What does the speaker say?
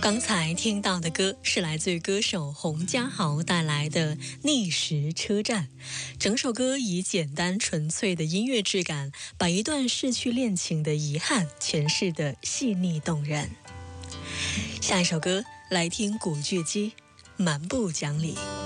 刚才听到的歌是来自于歌手洪嘉豪带来的《逆时车站》。整首歌以简单纯粹的音乐质感，把一段逝去恋情的遗憾诠释得细腻动人。下一首歌来听古巨基《蛮不讲理》。